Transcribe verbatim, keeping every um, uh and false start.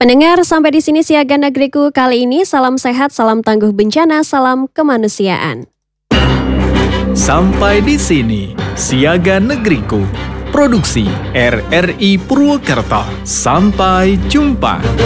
Pendengar, sampai di sini Siaga Negeriku kali ini. Salam sehat, salam tangguh bencana, salam kemanusiaan. Sampai di sini Siaga Negeriku, produksi R R I Purwokerto. Sampai jumpa.